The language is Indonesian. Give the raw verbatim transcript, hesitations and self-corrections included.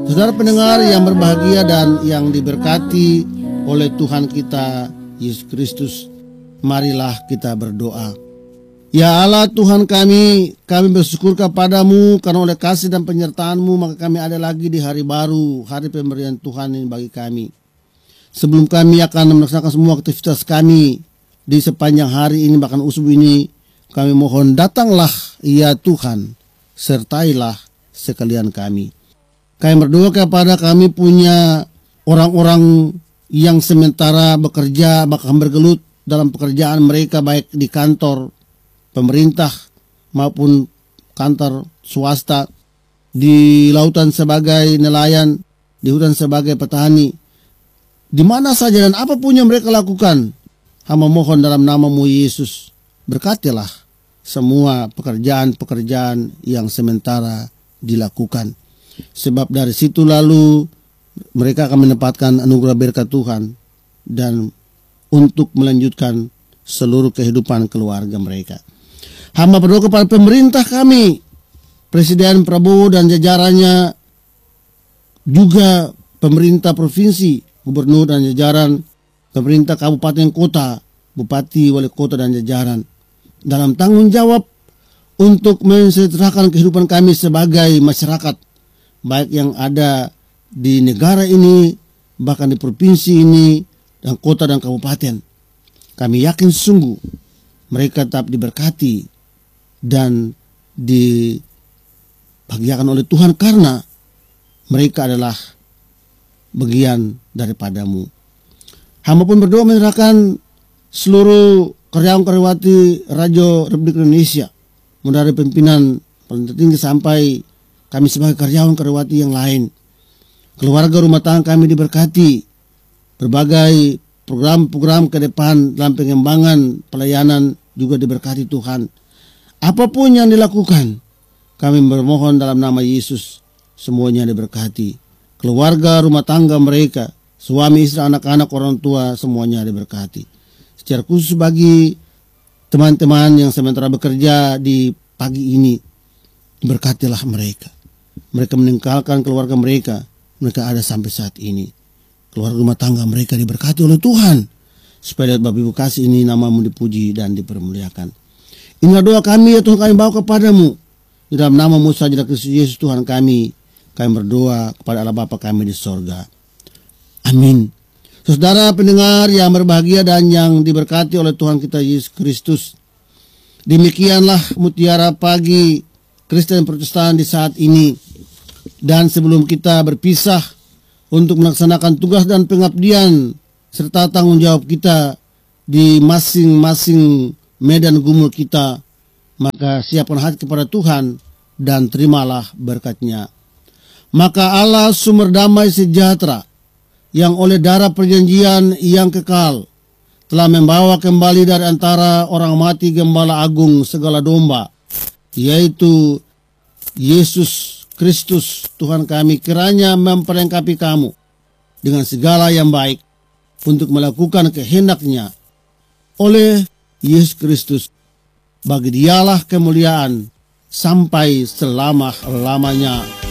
Saudara pendengar yang berbahagia dan yang diberkati oleh Tuhan kita Yesus Kristus, marilah kita berdoa. Ya Allah Tuhan kami, kami bersyukur kepadamu karena oleh kasih dan penyertaan-Mu maka kami ada lagi di hari baru, hari pemberian Tuhan ini bagi kami. Sebelum kami akan melaksanakan semua aktivitas kami di sepanjang hari ini bahkan usbuh ini, kami mohon datanglah ya Tuhan, sertailah sekalian kami. Kami berdoa kepada kami punya orang-orang yang sementara bekerja bahkan bergelut dalam pekerjaan mereka baik di kantor pemerintah maupun kantor swasta, di lautan sebagai nelayan, di hutan sebagai petani, di mana saja dan apapun yang mereka lakukan. Hamba mohon dalam nama-Mu Yesus, berkatilah semua pekerjaan-pekerjaan yang sementara dilakukan. Sebab dari situ lalu mereka akan mendapatkan anugerah berkat Tuhan dan untuk melanjutkan seluruh kehidupan keluarga mereka. Hamba berdoa kepada pemerintah kami, Presiden Prabowo dan jajarannya, juga pemerintah provinsi, gubernur dan jajaran, pemerintah kabupaten kota, bupati, wali kota dan jajaran, dalam tanggung jawab untuk mensejahterakan kehidupan kami sebagai masyarakat, baik yang ada di negara ini, bahkan di provinsi ini, dan kota dan kabupaten. Kami yakin sungguh mereka tetap diberkati dan dibahagiakan oleh Tuhan karena mereka adalah bagian daripada-Mu. Hamba pun berdoa menyerahkan seluruh karyawan-karyawati Radio Republik Indonesia, mulai dari pimpinan paling tertinggi sampai kami sebagai karyawan-karyawati yang lain. Keluarga rumah tangga kami diberkati. Berbagai program-program ke depan dalam pengembangan pelayanan juga diberkati Tuhan. Apapun yang dilakukan, kami bermohon dalam nama Yesus, semuanya diberkati. Keluarga rumah tangga mereka, suami, istri, anak-anak, orang tua, semuanya diberkati. Secara khusus bagi teman-teman yang sementara bekerja di pagi ini, berkatilah mereka. Mereka meninggalkan keluarga mereka, mereka ada sampai saat ini. Keluarga rumah tangga mereka diberkati oleh Tuhan, supaya Bapak Ibu kasih ini nama-Mu dipuji dan dipermuliakan. Inilah doa kami ya Tuhan, kami bawa kepadamu. Di dalam nama-Mu saja Kristus Yesus Tuhan kami, kami berdoa kepada Allah Bapa kami di sorga. Amin. Saudara pendengar yang berbahagia dan yang diberkati oleh Tuhan kita Yesus Kristus, demikianlah mutiara pagi Kristen Protestan di saat ini. Dan sebelum kita berpisah untuk melaksanakan tugas dan pengabdian serta tanggung jawab kita di masing-masing medan gumul kita, maka siapkan hati kepada Tuhan dan terimalah berkat-Nya. Maka Allah sumber damai sejahtera yang oleh darah perjanjian yang kekal telah membawa kembali dari antara orang mati Gembala Agung segala domba, yaitu Yesus Kristus Tuhan kami, kiranya memperlengkapi kamu dengan segala yang baik untuk melakukan kehendak-Nya oleh Yesus Kristus. Bagi Dialah kemuliaan sampai selama-lamanya.